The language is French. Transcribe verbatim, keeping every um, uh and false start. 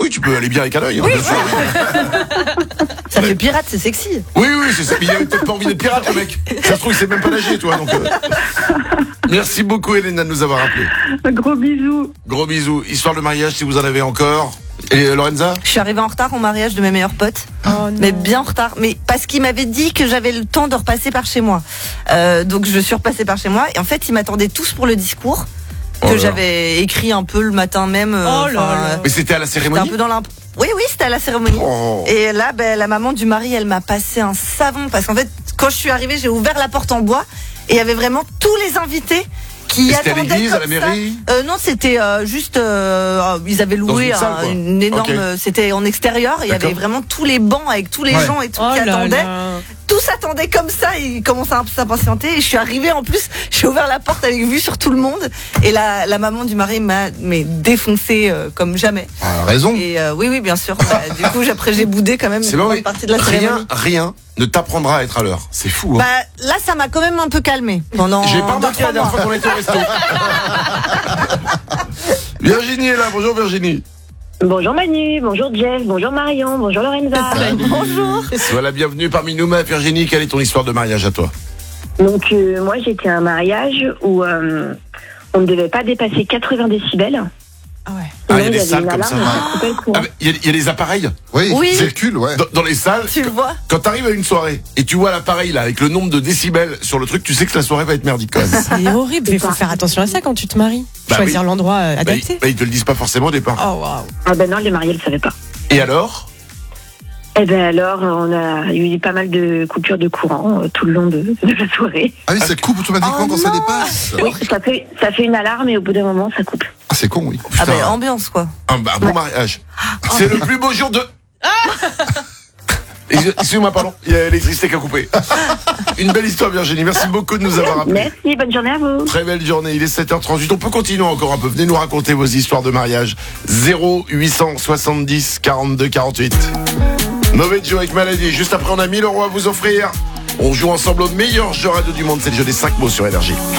Oui, tu peux aller bien avec un œil. Hein, Oui. bien sûr. Ça fait pirate, c'est sexy. Oui, oui, c'est ça. Mais il avait peut-être pas envie d'être pirate, le mec. Ça se trouve, il sait même pas nager, toi. Donc, euh... Merci beaucoup, Elena, de nous avoir appelé. Gros bisous. Gros bisous. Histoire de mariage, si vous en avez encore. Et euh, Lorenza? Je suis arrivée en retard au mariage de mes meilleurs potes. Oh, non. Mais bien en retard. Mais parce qu'il m'avait dit que j'avais le temps de repasser par chez moi. Euh, donc je suis repassée par chez moi. Et en fait, ils m'attendaient tous pour le discours que Oh là. j'avais écrit un peu le matin même. euh, Oh là enfin, là. euh, Mais c'était à la C'était un cérémonie? peu dans l'imp... Oui, oui, c'était à la cérémonie. Oh. Et là, ben, la maman du mari, elle m'a passé un savon. Parce qu'en fait, quand je suis arrivée, j'ai ouvert la porte en bois. Et il y avait vraiment tous les invités qui Et c'était à attendaient l'église, à comme la ça. mairie? Euh, Non, c'était euh, juste... euh, ils avaient Dans loué une salle, un- quoi. une énorme... Ok. C'était en extérieur. Il y D'accord. avait vraiment tous les bancs avec tous les Ouais. gens et tout Oh qui là attendaient. là. Tous attendaient comme ça. Ils commençaient un peu s'impatienter. Et je suis arrivée en plus. J'ai ouvert la porte avec vue sur tout le monde. Et la, la maman du mari m'a mais défoncé euh, comme jamais. Ah, raison. Et euh, oui, oui, bien sûr. Bah, du coup, après, j'ai boudé quand même C'est une bon, grande oui. partie de la Rien, cérémonie. rien ne t'apprendra à être à l'heure. C'est fou, hein. Bah, là, ça m'a quand même un peu calmé pendant. J'ai pas deux, remarqué trois la dernière mois. fois qu'on était au resto. Virginie est là. Bonjour, Virginie. Bonjour Manu, bonjour Jeff, bonjour Marion, bonjour Lorenza. Bonjour. Sois la bienvenue parmi nous, ma Virginie. Quelle est ton histoire de mariage à toi? Donc euh, moi j'étais à un mariage où euh, on ne devait pas dépasser quatre-vingts décibels. Ah ouais. Ah, il y a Sinon, des avait salles une comme alarme ça. qui coupait le courant. Ah, mais Il y, a- il y a des appareils Oui, Oui. circule, ouais. dans, dans les salles. Tu le vois? Quand t'arrives à une soirée et tu vois l'appareil là avec le nombre de décibels sur le truc, tu sais que la soirée va être merdique quand même. C'est horrible, mais faut faire attention à ça quand tu te maries. Bah Choisir oui. l'endroit euh, Bah, adapté. ils, bah, ils te le disent pas forcément au départ. Oh waouh. Ah ben non, les mariés ne le savaient pas. Et alors? Et ben alors on a eu pas mal de coupures de courant euh, tout le long de, de la soirée. Ah oui, ça coupe automatiquement Oh quand ça non. dépasse. Oui, ça fait, ça fait une alarme et au bout d'un moment ça coupe. Ah, c'est con, oui. Ah, Putain, bah, ambiance, quoi. un, un bon mariage. C'est le plus beau jour de. Excusez-moi, pardon, il y a l'électricité qui a coupé. Une belle histoire, Virginie. Merci beaucoup de nous avoir appelés. Merci, bonne journée à vous. Très belle journée, il est sept heures trente-huit. On peut continuer encore un peu. Venez nous raconter vos histoires de mariage. zéro huit cent soixante-dix quarante-deux quarante-huit. Mauvais Joe avec Maladie. Juste après, on a mille euros à vous offrir. On joue ensemble au meilleur jeu radio du monde. C'est le jeu des cinq mots sur Énergie.